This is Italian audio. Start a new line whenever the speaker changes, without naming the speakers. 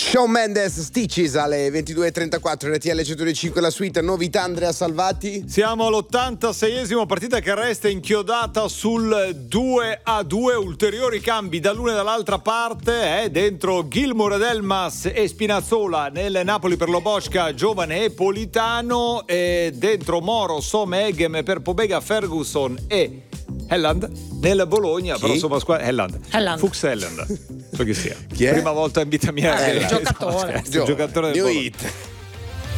Shawn Mendes, Stitches alle 22.34, RTL 105 la suite, novità Andrea Salvati.
Siamo all'86esimo, partita che resta inchiodata sul 2-2, ulteriori cambi dall'una e dall'altra parte, dentro Gilmour, Elmas e Spinazzola, nel Napoli per Lobosca, Giovane e Politano, e dentro Moro, Some, Eghem per Pobega, Ferguson e Helland. Nel Bologna, però insomma Helland.
Fuchs
Helland. So che sia.
Chi è?
Prima volta in vita mia.
Il giocatore.
Il giocatore del
New
Bologna.
Hit.